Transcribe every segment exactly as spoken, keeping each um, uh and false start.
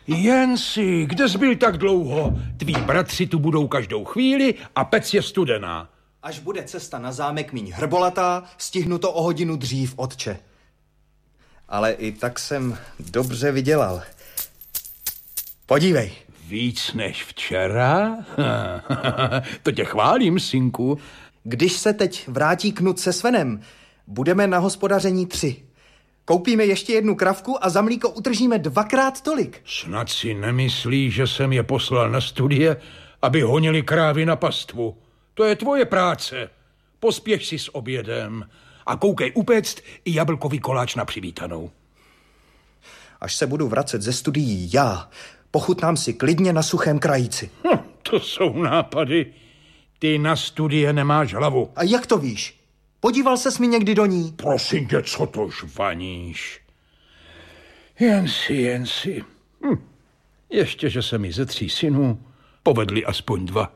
Jen si, kde jsi byl tak dlouho? Tví bratři tu budou každou chvíli a pec je studená. Až bude cesta na zámek míň hrbolatá, stihnu to o hodinu dřív, otče. Ale i tak jsem dobře vydělal. Podívej. Víc než včera? To tě chválím, synku. Když se teď vrátí Knut se Svenem, budeme na hospodaření tři. Koupíme ještě jednu kravku a za mlíko utržíme dvakrát tolik. Snad si nemyslí, že jsem je poslal na studie, aby honili krávy na pastvu. To je tvoje práce. Pospěš si s obědem a koukej upéct i jablkový koláč na přivítanou. Až se budu vracet ze studií já, pochutnám si klidně na suchém krajíci. Hm, to jsou nápady. Ty na studie nemáš hlavu. A jak to víš? Podíval ses mi někdy do ní? Prosím tě, co to žvaníš? Jen si, jen si. Hm. Ještě, že se mi ze tří synů povedli aspoň dva.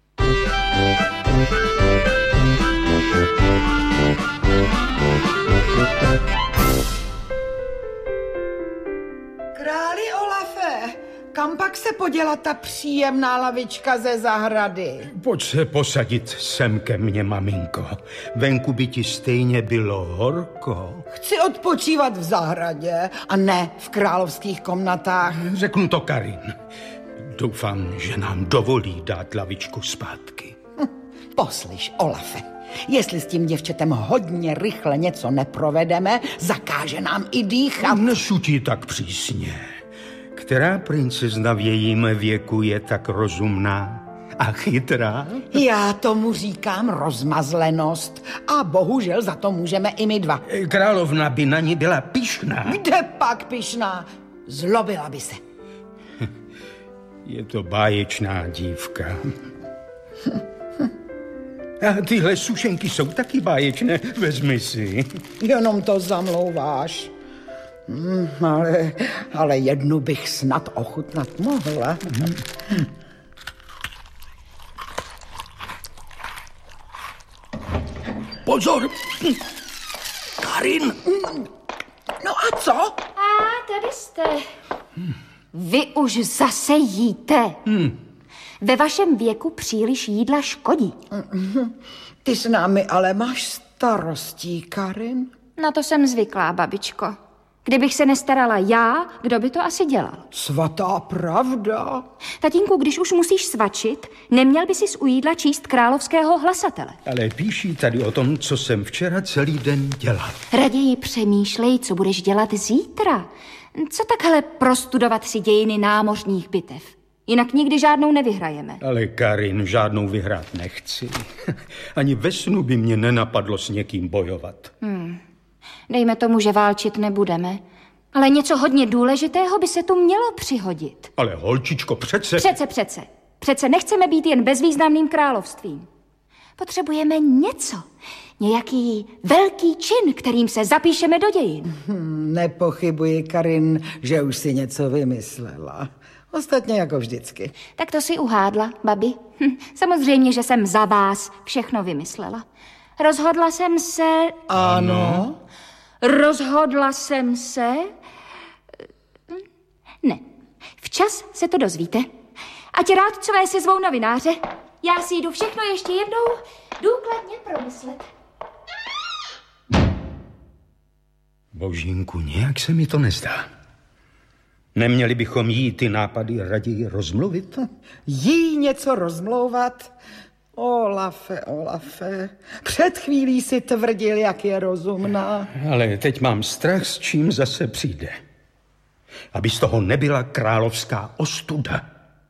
Králi Olafe, kam pak se poděla ta příjemná lavička ze zahrady? Pojď se posadit sem ke mně, maminko. Venku by ti stejně bylo horko. Chci odpočívat v zahradě a ne v královských komnatách. Řeknu to Karin. Doufám, že nám dovolí dát lavičku zpátky. Hm, poslyš, Olafe, jestli s tím děvčetem hodně rychle něco neprovedeme, zakáže nám i dýchat. Nesutí tak přísně. Která princezna v jejím věku je tak rozumná a chytrá? Já tomu říkám rozmazlenost a bohužel za to můžeme i my dva. Královna by na ní byla pyšná. Kde pak pyšná? Zlobila by se. Je to báječná dívka. A tyhle sušenky jsou taky báječné, vezmi si. Jenom to zamlouváš. Hmm, ale, ale jednu bych snad ochutnat mohla. Hmm. Pozor! Karin! No a co? A tady jste. Vy už zase jíte. Hmm. Ve vašem věku příliš jídla škodí. Ty s námi ale máš starostí, Karin. Na to jsem zvyklá, babičko. Kdybych se nestarala já, kdo by to asi dělal? Svatá pravda. Tatínku, když už musíš svačit, neměl by si u jídla číst královského hlasatele. Ale píší tady o tom, co jsem včera celý den dělal. Raději přemýšlej, co budeš dělat zítra. Co takhle prostudovat si dějiny námořních bitev? Jinak nikdy žádnou nevyhrajeme. Ale Karin, žádnou vyhrát nechci. Ani ve snu by mě nenapadlo s někým bojovat. Hmm. Dejme tomu, že válčit nebudeme. Ale něco hodně důležitého by se tu mělo přihodit. Ale holčičko, přece... Přece, přece. Přece nechceme být jen bezvýznamným královstvím. Potřebujeme něco. Nějaký velký čin, kterým se zapíšeme do dějin. Hmm, nepochybuji, Karin, že už si něco vymyslela. Ostatně jako vždycky. Tak to si uhádla, babi. Hm, samozřejmě, že jsem za vás všechno vymyslela. Rozhodla jsem se... Ano? Rozhodla jsem se... Ne. Včas se to dozvíte. Ať rádcové si zvou novináře. Já si jdu všechno ještě jednou důkladně promyslet. Božínku, nějak se mi to nezdá. Neměli bychom jí ty nápady raději rozmluvit? Jí něco rozmlouvat? Olafe, Olafe, před chvílí si tvrdil, jak je rozumná. Ale teď mám strach, s čím zase přijde. Aby z toho nebyla královská ostuda.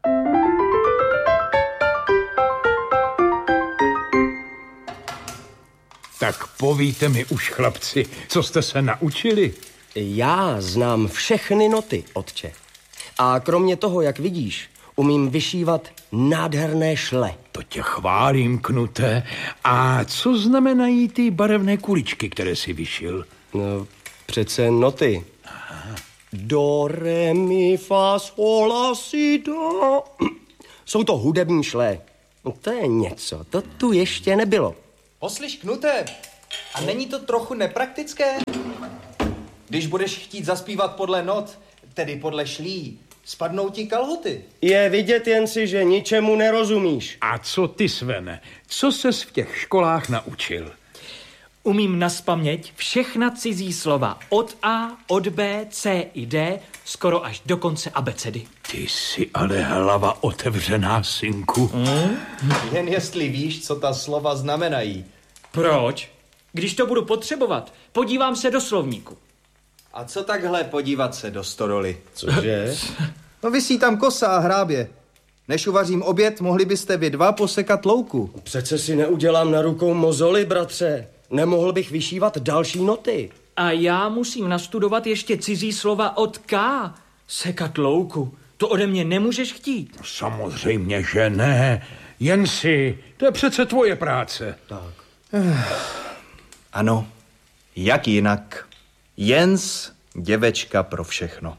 Tak povíte mi už, chlapci, co jste se naučili? Já znám všechny noty, otče. A kromě toho, jak vidíš, umím vyšívat nádherné šle. To tě chválím, Knute. A co znamenají ty barevné kuličky, které jsi vyšil? No, přece noty. Aha. Do, re, mi, fa, sol, la, si, do. Jsou to hudební šle. No, to je něco, to tu ještě nebylo. Poslyš, Knute, a není to trochu nepraktické? Když budeš chtít zaspívat podle not, tedy podle šlí, Spadnou ti kalhoty. Je vidět jen si, že ničemu nerozumíš. A co ty, Svene? Co ses v těch školách naučil? Umím nazpaměť všechna cizí slova od A, od B, C i D, skoro až do konce abecedy. Ty jsi ale hlava otevřená, synku. Hmm? Jen jestli víš, co ta slova znamenají. Proč? Když to budu potřebovat, podívám se do slovníku. A co takhle podívat se do stodoly? Cože? No visí tam kosa a hrábě. Než uvařím oběd, mohli byste vy dva posekat louku. Přece si neudělám na rukou mozoly, bratře. Nemohl bych vyšívat další noty. A já musím nastudovat ještě cizí slova od K. Sekat louku. To ode mě nemůžeš chtít. Samozřejmě, že ne. Jen si, to je přece tvoje práce. Tak. Ano, jak jinak. Jens, děvečka pro všechno.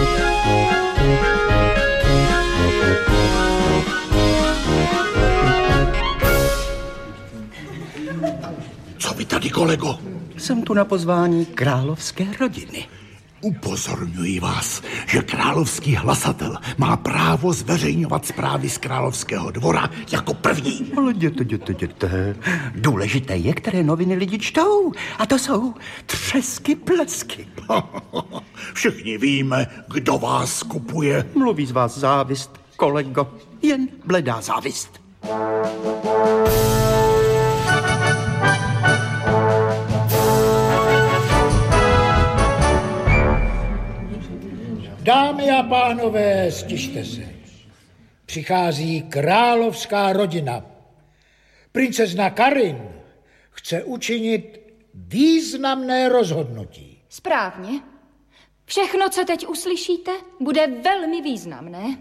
Co vy tady, kolego? Jsem tu na pozvání královské rodiny. Upozorňuji vás, že královský hlasatel má právo zveřejňovat zprávy z královského dvora jako první. Ale jděte, jděte, jděte. Důležité je, které noviny lidi čtou. A to jsou třesky, plesky. Všichni víme, kdo vás kupuje. Mluví z vás závist, kolego. Jen bledá závist. Dámy a pánové, stište se. Přichází královská rodina. Princezna Karin chce učinit významné rozhodnutí. Správně. Všechno, co teď uslyšíte, bude velmi významné.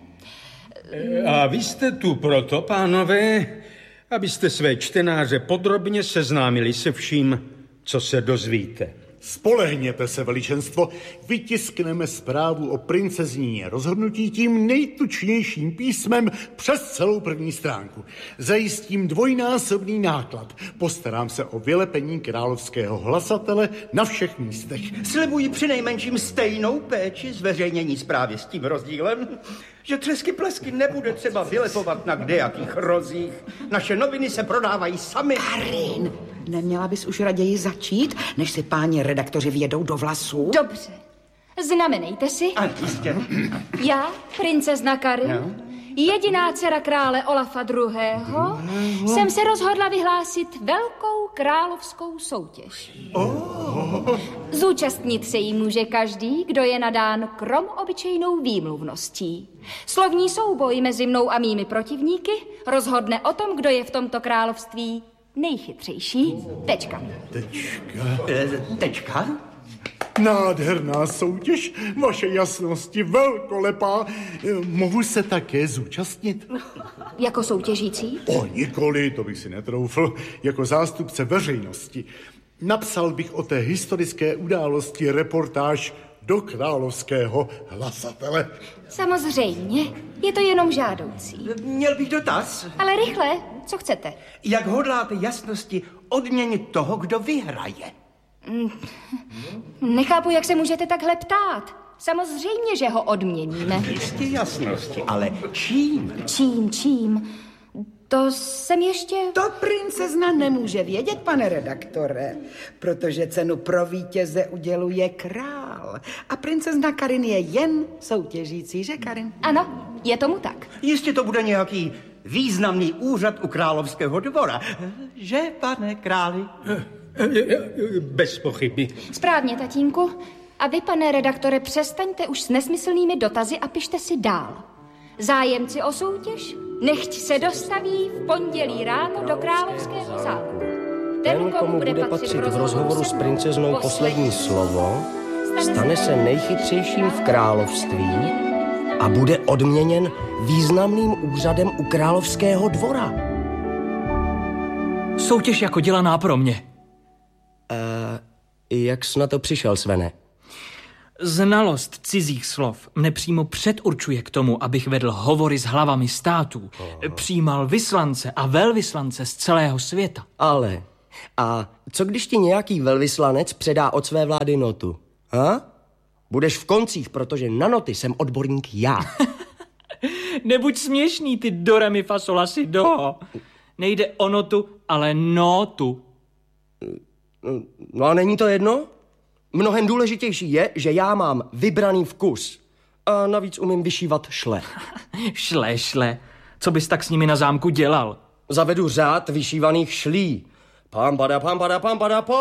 A vy jste tu proto, pánové, abyste své čtenáře podrobně seznámili se vším, co se dozvíte. Spolehněte se, veličenstvo, vytiskneme zprávu o princezníně rozhodnutí tím nejtučnějším písmem přes celou první stránku. Zajistím dvojnásobný náklad. Postarám se o vylepení královského hlasatele na všech místech. Slibuji přinejmenším stejnou péči zveřejnění zprávy s tím rozdílem, že třesky plesky nebude třeba vylepovat na kdejakých rozích. Naše noviny se prodávají sami. Karin, neměla bys už raději začít, než si páni redaktoři vjedou do vlasů? Dobře. Znamenejte si. A jistě. Já, princezna Karin, no. jediná dcera krále Olafa druhého., jsem se rozhodla vyhlásit velkou královskou soutěž. Oh. Zúčastnit se jí může každý, kdo je nadán krom obyčejnou výmluvností. Slovní souboj mezi mnou a mými protivníky rozhodne o tom, kdo je v tomto království nejchytřejší. Tečka. Tečka. E, tečka? Nádherná soutěž, vaše jasnosti velkolepá. Mohu se také zúčastnit? Jako soutěžící? O, nikoli, to bych si netroufl. Jako zástupce veřejnosti. Napsal bych o té historické události reportáž do královského hlasatele. Samozřejmě, je to jenom žádoucí. Měl bych dotaz. Ale rychle, co chcete? Jak hodláte jasnosti odměnit toho, kdo vyhraje? Nechápu, jak se můžete takhle ptát. Samozřejmě, že ho odměníme. Jistě jasnosti, ale čím? Čím, čím? To jsem ještě... To princezna nemůže vědět, pane redaktore, protože cenu pro vítěze uděluje král. A princezna Karin je jen soutěžící, že Karin? Ano, je tomu tak. Jistě to bude nějaký významný úřad u královského dvora. Že, pane králi? Bez pochyby. Správně, tatínku. A vy, pane redaktore, přestaňte už s nesmyslnými dotazy a pište si dál. Zájemci o soutěž nechť se dostaví v pondělí ráno do královského zámku. Ten, komu bude patřit v rozhovoru s princeznou poslední slovo, stane se nejchytřejším v království a bude odměněn významným úřadem u královského dvora. Soutěž jako dělaná pro mě. Uh, jak jsi na to přišel, Svene? Znalost cizích slov mne přímo předurčuje k tomu, abych vedl hovory s hlavami států, oh. přijímal vyslance a velvyslance z celého světa. Ale, a co když ti nějaký velvyslanec předá od své vlády notu? Ha? Budeš v koncích, protože na noty jsem odborník já. Nebuď směšný, ty do, re, mi, fa, sol, la, si, do. Nejde o notu, ale notu. No a není to jedno? Mnohem důležitější je, že já mám vybraný vkus. A navíc umím vyšívat šle. Šle, šle. Co bys tak s nimi na zámku dělal? Zavedu řád vyšívaných šlí. Pam, pada, pam, pada, pam, pada, po.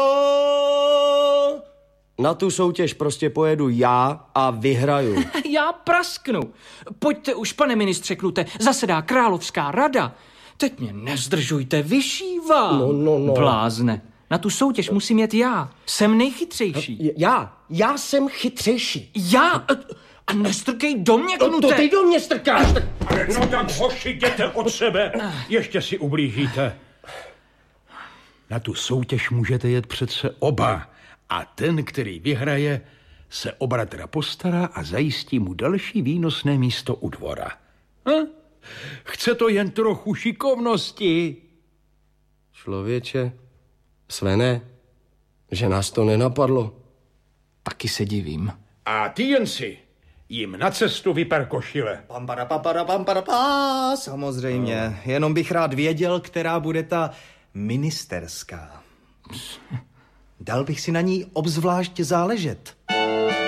Na tu soutěž prostě pojedu já a vyhraju. Já prasknu. Pojďte už, pane ministře Knute, zasedá královská rada. Teď mě nezdržujte, vyšívám. No, no, no. Blázne. Na tu soutěž musím jet já. Jsem nejchytřejší. Já, já jsem chytřejší. Já? A nestrkej do mě, Knute. To ty do mě strkáš. Tak... No tak hoši, jděte od sebe. Ještě si ublížíte. Na tu soutěž můžete jet přece oba. A ten, který vyhraje, se o bratra postará a zajistí mu další výnosné místo u dvora. Hm? Chce to jen trochu šikovnosti. Člověče, Svene, že nás to nenapadlo. Taky se divím. A ty jen si jim na cestu vyper košile. Pampara, pampara, pampara, pa, samozřejmě. No. Jenom bych rád věděl, která bude ta ministerská. Dal bych si na ní obzvlášť záležet.